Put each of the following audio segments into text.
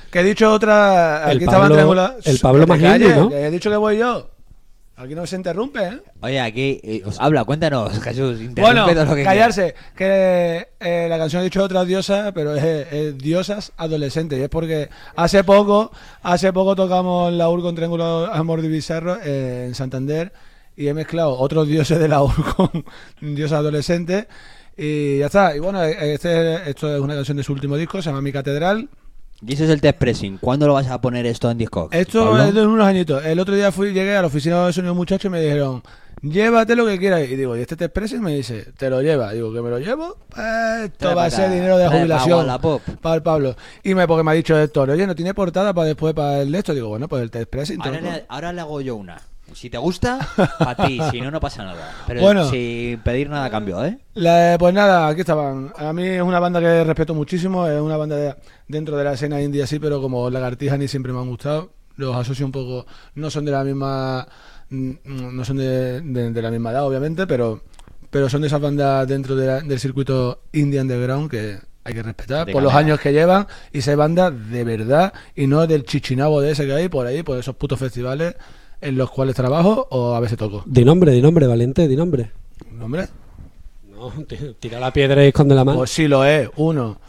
Que he dicho otra... El Aquí Pablo- estaban triangulados. el Pablo Que te Magini, calles, ¿no? que he dicho que voy yo. Aquí no se interrumpe, ¿eh? Oye, aquí os habla, cuéntanos, Jesús. Interrumpe Bueno, todo lo que callarse. Que la canción ha dicho otra diosa, pero es diosas adolescentes. Y es porque hace poco tocamos la UR con Triángulo Amor de Bizarro en Santander. Y he mezclado otros dioses de la UR con diosas adolescentes. Y ya está. Y bueno, esto es una canción de su último disco, se llama Mi Catedral. Y eso es el test pressing. ¿Cuándo lo vas a poner esto en Discord? Esto Pablo? es de unos añitos. El otro día llegué a la oficina de sonido muchachos y me dijeron, llévate lo que quieras. Y digo, ¿y este te expresa? Y me dice, ¿te lo lleva? Digo, ¿que me lo llevo? Esto va a ser dinero de jubilación para el Pablo. Porque me ha dicho Héctor, oye, ¿no tiene portada para después para el de esto? Digo, bueno, pues el test pressing. Ahora le hago yo una. Si te gusta, para ti. Si no, no pasa nada. Pero Bueno. sin pedir nada a cambio, ¿eh? Pues nada, aquí estaban. A mí es una banda que respeto muchísimo. Es una banda dentro de la escena indie así, pero como Lagartija ni siempre me han gustado. Los asocio un poco. No son de la misma... No son de la misma edad, obviamente, pero son de esas bandas dentro del circuito indie underground que hay que respetar por los años que llevan y ser bandas de verdad y no del chichinabo de ese que hay por ahí, por esos putos festivales en los cuales trabajo o a veces toco. Di nombre, Valente, di nombre. ¿Nombre? No, tira la piedra y esconde la mano. Pues sí lo es, uno.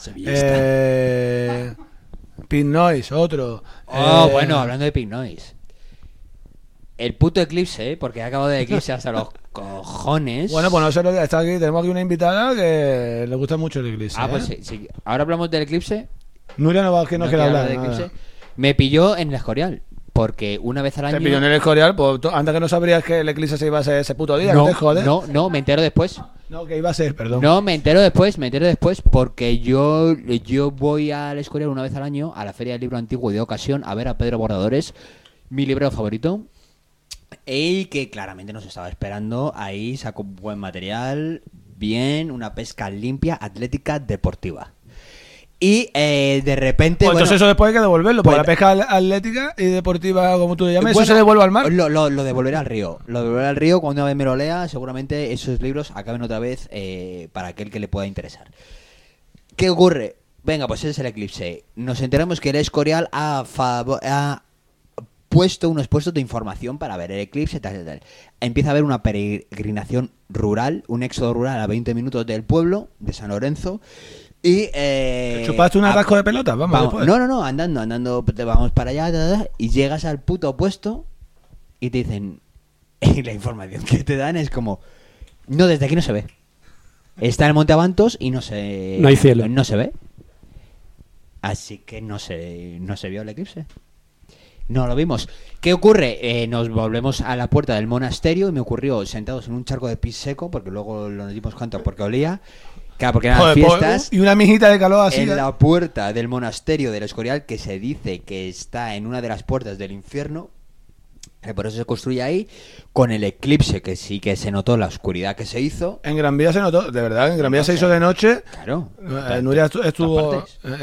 Pink Noise, otro. Bueno, hablando de Pink Noise. El puto eclipse, porque ha acabado de eclipse hasta los cojones. Bueno, pues nosotros está aquí, tenemos aquí una invitada que le gusta mucho el eclipse. Pues sí. Ahora hablamos del eclipse. Nuria no quiere hablar. De eclipse. Me pilló en el Escorial. Porque una vez al año... Te pilló en el Escorial, pues antes que no sabrías que el eclipse se iba a hacer ese puto día, no te jodes. No, me entero después. No, que iba a ser, perdón. No, me entero después porque yo voy al Escorial una vez al año a la Feria del Libro Antiguo y de ocasión a ver a Pedro Bordadores, mi librero favorito, y que claramente nos estaba esperando. Ahí sacó buen material, bien, una pesca limpia, atlética, deportiva. Y de repente... Pues entonces eso después hay que devolverlo, porque pues, la pesca atlética y deportiva, como tú le llames, bueno, eso se devuelve al mar. Lo devolveré al río. Lo devolveré al río cuando una vez me lo lea. Seguramente esos libros acaben otra vez para aquel que le pueda interesar. ¿Qué ocurre? Venga, pues ese es el eclipse. Nos enteramos que el Escorial ha puesto unos puestos de información para ver el eclipse, tal. Empieza a haber una peregrinación rural, un éxodo rural a 20 minutos del pueblo de San Lorenzo. Y ¿chupaste un atasco de pelotas? Vamos. No, andando, te vamos para allá, y llegas al puto puesto y te dicen, y la información que te dan es como, no, desde aquí no se ve. Está en el Monte Avantos y no hay cielo. No se ve. Así que no se vio el eclipse. No lo vimos. ¿Qué ocurre? Nos volvemos a la puerta del monasterio y me ocurrió sentados en un charco de pis seco, porque luego nos dimos cuenta porque olía. Claro, porque eran fiestas. Y una mijita de calor así. En la puerta del monasterio del Escorial, que se dice que está en una de las puertas del infierno, que por eso se construye ahí, con el eclipse, que sí que se notó la oscuridad que se hizo. En Gran Vía se notó, de verdad, en Gran Vía se hizo de noche. Claro. Nuria estuvo...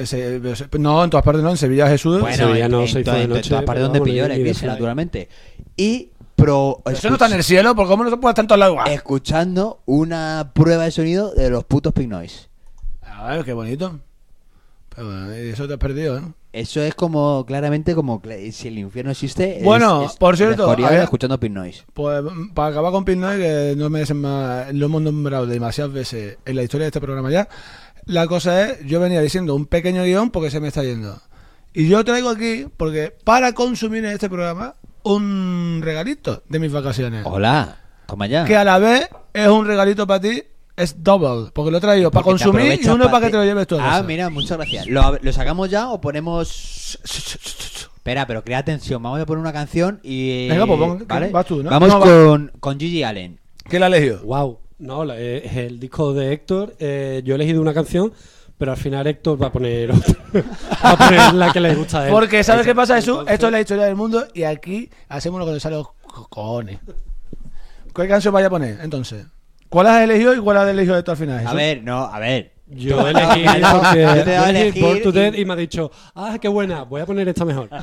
No, en todas partes no, en Sevilla Jesús. Bueno, Sevilla no se hizo de noche. En todas partes donde pilló el eclipse, naturalmente. Y... Eso no está en el cielo, ¿por cómo no se puede estar en todos lados? Escuchando una prueba de sonido de los putos Pink Noise. A ver, qué bonito. Pero bueno, eso te has perdido, ¿no? Eso es como, claramente, como si el infierno existe. Bueno, por cierto, escuchando Pink Noise. Pues para acabar con Pink Noise, que no merecen más, lo hemos nombrado demasiadas veces en la historia de este programa ya. La cosa es, yo venía diciendo un pequeño guión porque se me está yendo. Y yo traigo aquí, porque para consumir en este programa, un regalito de mis vacaciones. Hola, toma ya. Que a la vez es un regalito para ti, es double, porque lo he traído para consumir y uno para que te lo lleves tú. Mira, muchas gracias. ¿Lo sacamos ya o ponemos...? Espera, pero crea atención. Vamos a poner una canción y... Venga, pues ¿vale? Vas tú, ¿no? Vamos con Gigi Allen. ¿Qué la has elegido? Wow. No, es el disco de Héctor. Yo he elegido una canción, pero al final Héctor va a poner otra. Va a poner la que le gusta a él. Porque ¿sabes qué pasa, Jesús? Esto es la historia del mundo y aquí hacemos lo que nos sale los cojones. ¿Qué canción vaya a poner, entonces? ¿Cuál has elegido y cuál has elegido esto al final, Jesús? A ver. Yo elegí porque yo te voy a elegir Born to Death y me ha dicho, qué buena, voy a poner esta mejor.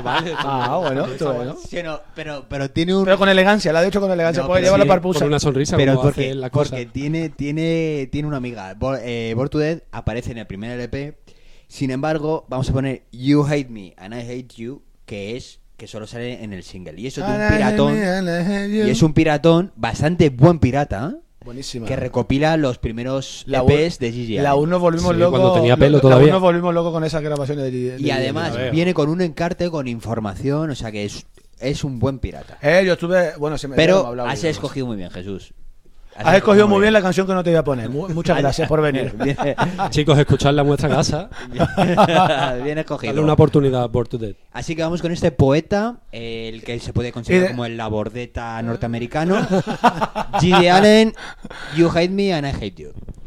Bueno, bueno. Sí, no, pero tiene un... Pero con elegancia, la ha dicho con elegancia, No, puede pero llevarla sí, para el pulso. Con una sonrisa, pero como hace la cosa. porque tiene una amiga. Born to Death aparece en el primer LP Sin embargo, vamos a poner You Hate Me and I Hate You, que solo sale en el single. Y eso de un piratón. Y es un piratón bastante buen pirata, ¿eh? Buenísima. Que recopila los primeros EPs de Gigi La Allen. 1 volvimos Sí, locos. cuando tenía pelo La todavía. 1 volvimos locos con esas grabaciones de Y Gigi además la veo. viene con un encarte con información, o sea que es un buen pirata. Yo estuve. Bueno, se me Pero me ha hablado, has digamos. escogido muy bien, Jesús. Has escogido muy bien la canción que no te iba a poner. Muchas gracias por venir. Chicos, escuchadla en vuestra casa. Bien escogido. Dale una oportunidad por tu dead. Así que vamos con este poeta, el que se puede considerar Y de- como el labordeta norteamericano. Gigi Allen, You Hate Me and I Hate You.